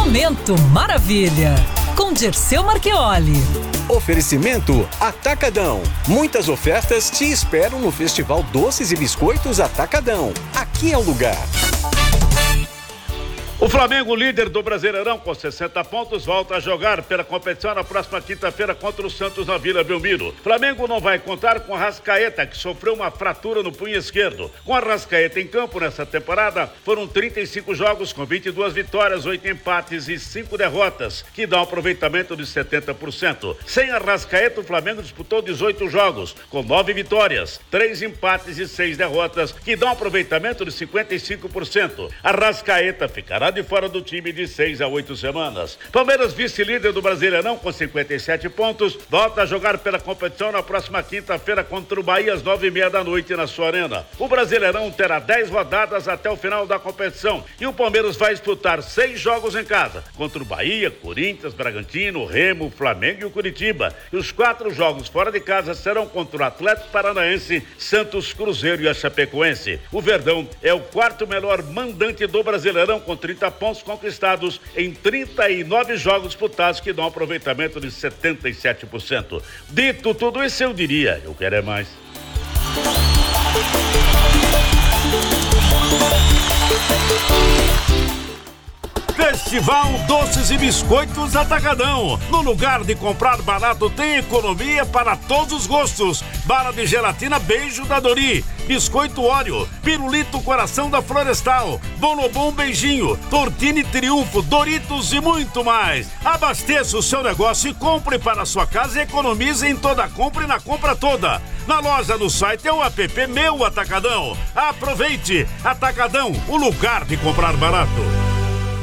Momento Maravilha, com Dirceu Marchioli. Oferecimento Atacadão. Muitas ofertas te esperam no Festival Doces e Biscoitos Atacadão. Aqui é o lugar. O Flamengo, líder do Brasileirão, com 60 pontos, volta a jogar pela competição na próxima quinta-feira contra o Santos na Vila Belmiro. Flamengo não vai contar com Arrascaeta, que sofreu uma fratura no punho esquerdo. Com Arrascaeta em campo nessa temporada, foram 35 jogos com 22 vitórias, 8 empates e 5 derrotas, que dá um aproveitamento de 70%. Sem Arrascaeta, o Flamengo disputou 18 jogos, com 9 vitórias, 3 empates e 6 derrotas, que dá um aproveitamento de 55%. Arrascaeta ficará de fora do time de 6 a 8 semanas. Palmeiras, vice-líder do Brasileirão, com 57 pontos, volta a jogar pela competição na próxima quinta-feira contra o Bahia às 9h30 da noite na sua arena. O Brasileirão terá 10 rodadas até o final da competição e o Palmeiras vai disputar 6 jogos em casa, contra o Bahia, Corinthians, Bragantino, Remo, Flamengo e o Curitiba. E os 4 jogos fora de casa serão contra o Atlético Paranaense, Santos, Cruzeiro e a Chapecoense. O Verdão é o 4º melhor mandante do Brasileirão, com 30 pontos conquistados em 39 jogos disputados, que dão um aproveitamento de 77%. Dito tudo isso, eu diria, eu quero é mais. Festival Doces e Biscoitos Atacadão. No lugar de comprar barato, tem economia para todos os gostos. Bala de gelatina Beijo da Dori, biscoito Oreo, pirulito Coração da Florestal, Bonobom Beijinho, Tortini Triunfo, Doritos e muito mais. Abasteça o seu negócio e compre para a sua casa e economize em toda compra e na compra toda. Na loja, no site é o app Meu Atacadão. Aproveite! Atacadão, o lugar de comprar barato.